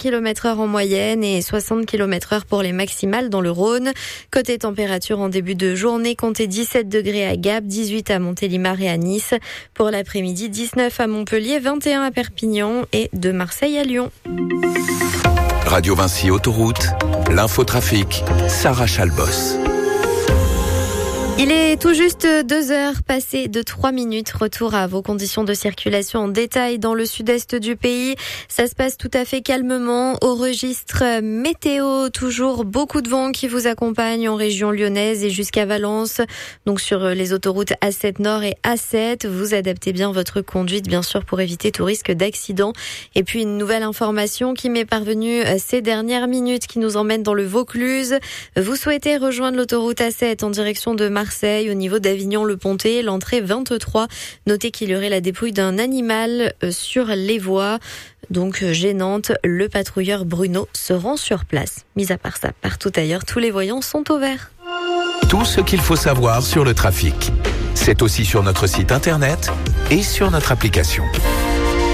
km/h en moyenne et 60 km/h pour les maximales dans le Rhône. Côté température en début de journée, comptez 17 degrés à Gap, 18 à Montélimar et à Nice. Pour l'après-midi, 19 à Montpellier, 21 à Perpignan et de Marseille à Lyon. Radio Vinci Autoroute, l'infotrafic, Sarah Chalbos. Il est tout juste 2 heures passées de 3 minutes. Retour à vos conditions de circulation en détail dans le sud-est du pays. Ça se passe tout à fait calmement. Au registre météo, toujours beaucoup de vent qui vous accompagne en région lyonnaise et jusqu'à Valence. Donc sur les autoroutes A7 Nord et A7, vous adaptez bien votre conduite, bien sûr, pour éviter tout risque d'accident. Et puis une nouvelle information qui m'est parvenue ces dernières minutes qui nous emmène dans le Vaucluse. Vous souhaitez rejoindre l'autoroute A7 en direction de Marseille, au niveau d'Avignon-le-Pontet, l'entrée 23. Notez qu'il y aurait la dépouille d'un animal sur les voies, donc gênante. Le patrouilleur Bruno se rend sur place. Mis à part ça, partout ailleurs, tous les voyants sont au vert. Tout ce qu'il faut savoir sur le trafic, c'est aussi sur notre site internet et sur notre application.